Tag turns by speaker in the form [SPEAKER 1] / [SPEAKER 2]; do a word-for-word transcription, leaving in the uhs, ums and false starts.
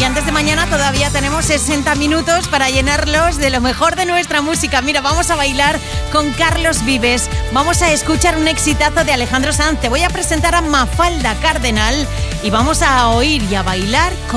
[SPEAKER 1] Y antes de mañana todavía tenemos sesenta minutos para llenarlos de lo mejor de nuestra música. Mira, vamos a bailar con Carlos Vives. Vamos a escuchar un exitazo de Alejandro Sanz. Te voy a presentar a Mafalda Cardenal y vamos a oír y a bailar con